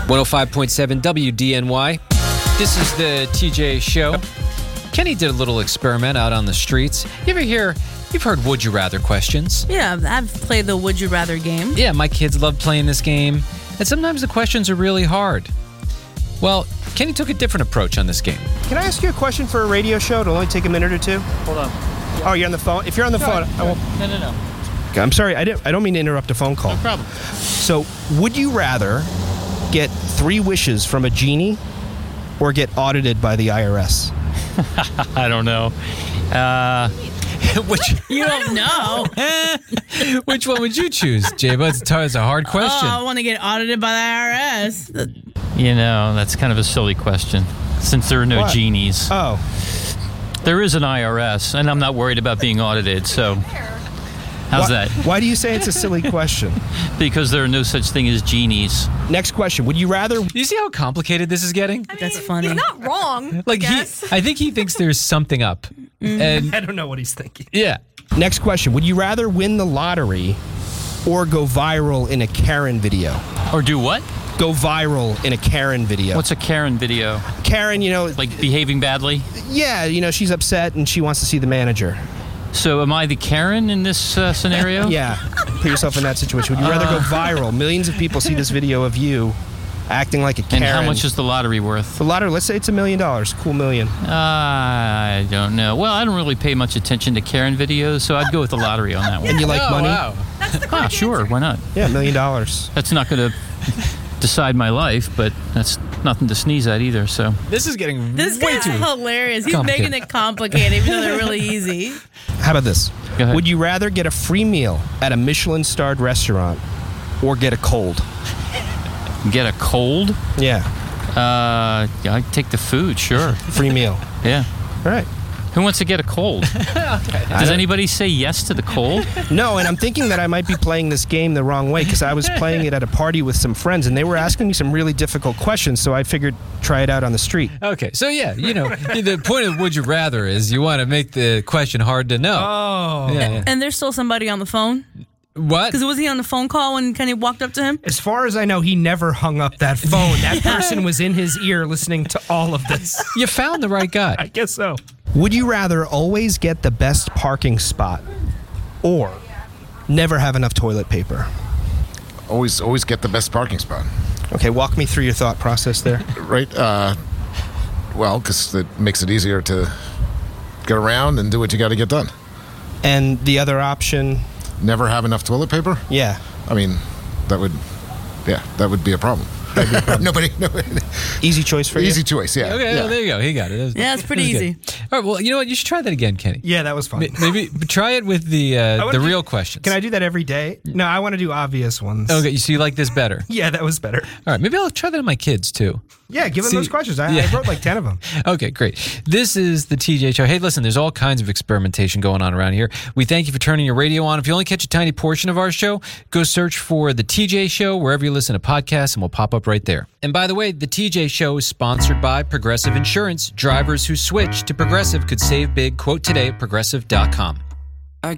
105.7 WDNY. This is the TJ Show. Kenny did a little experiment out on the streets. You've heard Would You Rather questions. Yeah, I've played the Would You Rather game. Yeah, my kids love playing this game. And sometimes the questions are really hard. Well, Kenny took a different approach on this game. Can I ask you a question for a radio show? It'll only take a minute or two. Hold on. Oh, you're on the phone? If you're on the phone, I won't. No. Okay, I'm sorry. I don't mean to interrupt a phone call. No problem. So, would you rather get 3 wishes from a genie or get audited by the IRS? I don't know. You don't know. Which one would you choose, Jayba? It's a hard question. Oh, I want to get audited by the IRS. You know, that's kind of a silly question, since there are no What? genies. Oh, There is an IRS, and I'm not worried about being audited, so how's that? Why do you say it's a silly question? Because there are no such thing as genies. Next question. Would you rather... Do you see how complicated this is getting? That's funny. He's not wrong. Like I think he thinks there's something up. And I don't know what he's thinking. yeah. Next question. Would you rather win the lottery or go viral in a Karen video? Or do what? Go viral in a Karen video. What's a Karen video? Karen, Like behaving badly? yeah, she's upset and she wants to see the manager. So am I the Karen in this scenario? Yeah. Put yourself in that situation. Would you rather go viral? Millions of people see this video of you acting like a Karen. And how much is the lottery worth? The lottery, let's say it's $1 million. Cool million. I don't know. Well, I don't really pay much attention to Karen videos, so I'd go with the lottery on that one. And you like money? Wow. That's the Ah, correct sure. answer. Why not? Yeah, $1 million. That's not going to decide my life, but that's nothing to sneeze at either, so. This is getting This way guy's too hilarious. He's complicated. making it complicated, even though they're really easy. How about this? Go ahead. Would you rather get a free meal at a Michelin-starred restaurant or get a cold? Get a cold? Yeah, I'd take the food, sure. free meal. Yeah. All right. Who wants to get a cold? Does anybody say yes to the cold? No, and I'm thinking that I might be playing this game the wrong way because I was playing it at a party with some friends and they were asking me some really difficult questions, so I figured try it out on the street. Okay, so yeah, the point of Would You Rather is you want to make the question hard to know. Oh. Yeah. And there's still somebody on the phone? What? Because was he on the phone call when Kenny walked up to him? As far as I know, he never hung up that phone. That person was in his ear listening to all of this. You found the right guy. I guess so. Would you rather always get the best parking spot or never have enough toilet paper? Always get the best parking spot, Okay, walk me through your thought process there. right? Well, because it makes it easier to get around and do what you got to get done. And the other option, Never have enough toilet paper? yeah. I mean, that would be a problem. Nobody. Easy choice for you? Easy choice, yeah. Okay, yeah. well, there you go. He got it. Yeah, it's pretty That was easy. good. All right, well, you know what? You should try that again, Kenny. Yeah, that was fun. Maybe try it with the wanna real do- questions. Can I do that every day? No, I want to do obvious ones. Okay, so you like this better. Yeah, that was better. All right, maybe I'll try that on my kids, too. Yeah, give them See- those questions. I yeah. wrote like 10 of them. Okay, great. This is the TJ Show. Hey, listen, there's all kinds of experimentation going on around here. We thank you for turning your radio on. If you only catch a tiny portion of our show, go search for the TJ Show wherever you listen to podcasts, and we'll pop up right there. And by the way, the TJ Show is sponsored by Progressive Insurance. Drivers who switch to Progressive could save big. Quote today at progressive.com.